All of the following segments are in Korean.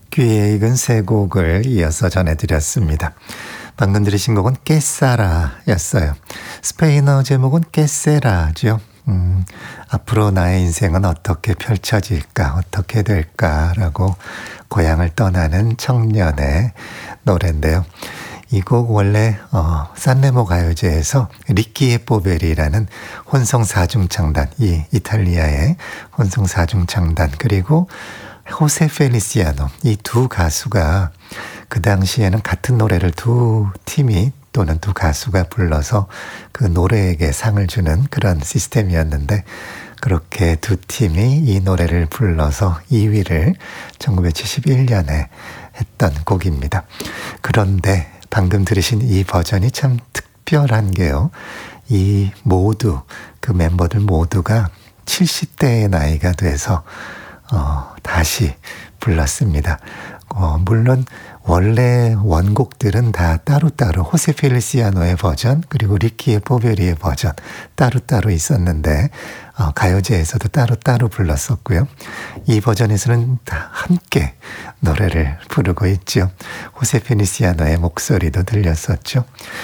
귀에 익은 세 곡을 이어서 전해드렸습니다. 방금 들으신 곡은 깨사라였어요. 스페인어 제목은 깨세라죠. 앞으로 나의 인생은 어떻게 펼쳐질까, 어떻게 될까라고 고향을 떠나는 청년의 노래인데요. 이 곡 원래 산레모 가요제에서 리키에 포베리라는 혼성 사중창단, 이 이탈리아의 혼성 사중창단, 그리고 호세 펠리시아노, 이 두 가수가 그 당시에는 같은 노래를 두 팀이 또는 두 가수가 불러서 그 노래에게 상을 주는 그런 시스템이었는데, 그렇게 두 팀이 이 노래를 불러서 2위를 1971년에 했던 곡입니다. 그런데 방금 들으신 이 버전이 참 특별한 게요. 이 모두, 그 멤버들 모두가 70대의 나이가 돼서 다시 불렀습니다. 물론 원래 원곡들은 다 따로따로 호세 펠리시아노의 버전 그리고 리키의 포베리의 버전 따로따로 있었는데 가요제에서도 따로따로 불렀었고요. 이 버전에서는 다 함께 노래를 부르고 있죠. 호세 펠리시아노의 목소리도 들렸었죠.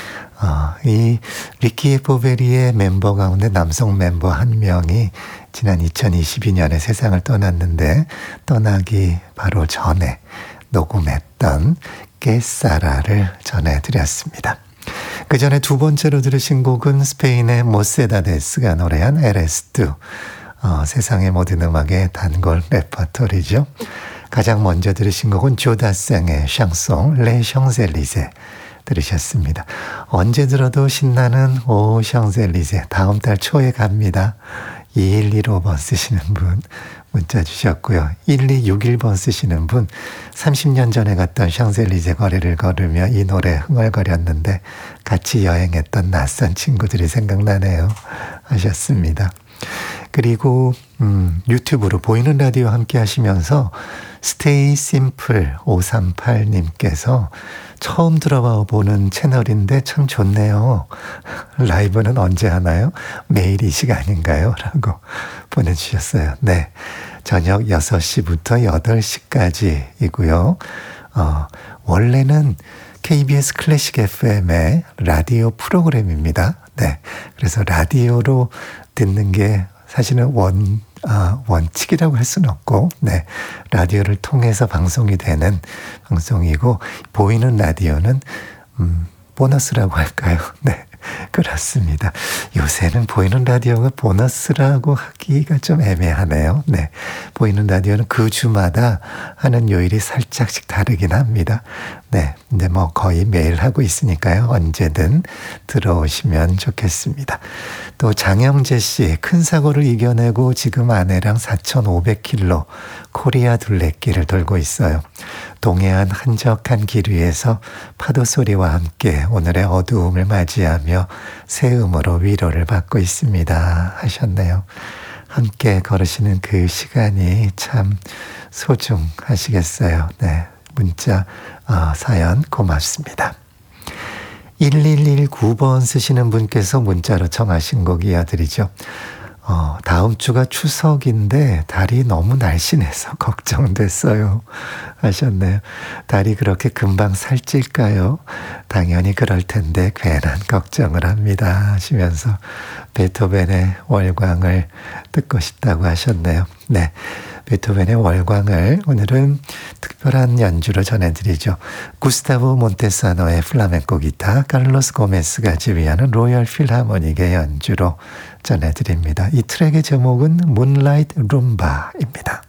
이 리키의 포베리의 멤버 가운데 남성 멤버 한 명이 지난 2022년에 세상을 떠났는데, 떠나기 바로 전에 녹음했던 깨사라를 전해드렸습니다. 그 전에 두 번째로 들으신 곡은 스페인의 모세다데스가 노래한 에레스투, 세상의 모든 음악의 단골 레퍼토리죠. 가장 먼저 들으신 곡은 조다생의 샹송 레 샹젤리제 들으셨습니다. 언제 들어도 신나는 오 샹젤리제, 다음 달 초에 갑니다. 2115번 쓰시는 분 문자 주셨고요. 1261번 쓰시는 분, 30년 전에 갔던 샹젤리제 거리를 걸으며 이 노래 흥얼거렸는데 같이 여행했던 낯선 친구들이 생각나네요 하셨습니다. 그리고 유튜브로 보이는 라디오 함께 하시면서 스테이 심플 538님께서 처음 들어봐 보는 채널인데 참 좋네요. 라이브는 언제 하나요? 매일 이 시간인가요? 라고 보내주셨어요. 네, 저녁 6시부터 8시까지이고요. 원래는 KBS 클래식 FM의 라디오 프로그램입니다. 네, 그래서 라디오로 듣는 게 사실은 원칙이라고 할 수는 없고, 네, 라디오를 통해서 방송이 되는 방송이고, 보이는 라디오는 보너스라고 할까요? 네, 그렇습니다. 요새는 보이는 라디오가 보너스라고 하기가 좀 애매하네요. 네, 보이는 라디오는 그 주마다 하는 요일이 살짝씩 다르긴 합니다. 네, 이제 뭐 거의 매일 하고 있으니까요. 언제든 들어오시면 좋겠습니다. 또 장영재 씨, 큰 사고를 이겨내고 지금 아내랑 4,500km 코리아 둘레길을 돌고 있어요. 동해안 한적한 길 위에서 파도 소리와 함께 오늘의 어두움을 맞이하며 새음으로 위로를 받고 있습니다 하셨네요. 함께 걸으시는 그 시간이 참 소중하시겠어요. 네, 문자 사연 고맙습니다. 1119번 쓰시는 분께서 문자로 청하신 곡 이어드리죠. 다음 주가 추석인데 달이 너무 날씬해서 걱정됐어요 하셨네요. 달이 그렇게 금방 살찔까요? 당연히 그럴 텐데 괜한 걱정을 합니다 하시면서 베토벤의 월광을 듣고 싶다고 하셨네요. 네, 베토벤의 월광을 오늘은 특별한 연주로 전해드리죠. 구스타보 몬테사노의 플라멩코 기타, 칼로스 고메스가 지휘하는 로열 필하모닉의 연주로 전해드립니다. 이 트랙의 제목은 문라이트 룸바입니다.